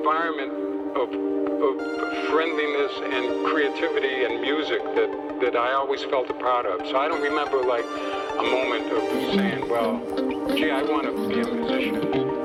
environment of friendliness and creativity and music that I always felt a part of. So I don't remember like a moment of saying, well, gee, I want to be a musician.